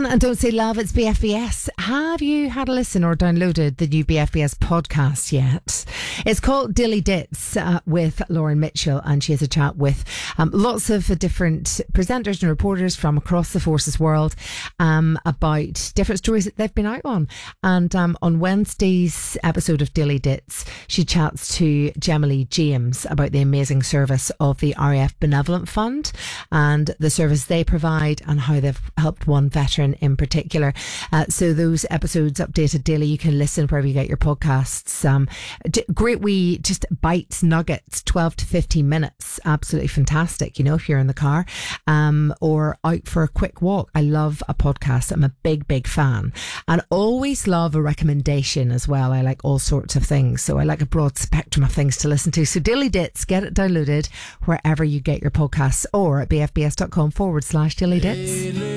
And don't say love, it's BFBS. Have you had a listen or downloaded the new BFBS podcast yet? It's called Dilly Dits with Lauren Mitchell, and she has a chat with lots of different presenters and reporters from across the Forces world about different stories that they've been out on. And on Wednesday's episode of Dilly Dits, she chats to Gemma Lee James about the amazing service of the RAF Benevolent Fund and the service they provide and how they've helped one veteran in particular. So those episodes updated daily. You can listen wherever you get your podcasts. Great wee just bites, nuggets, 12 to 15 minutes. Absolutely fantastic, you know, if you're in the car or out for a quick walk. I love a podcast. I'm a big fan, and always love a recommendation as well. I like all sorts of things, so I like a broad spectrum of things to listen to. So Dilly Dits, get it downloaded wherever you get your podcasts or at bfbs.com/Dilly Dits.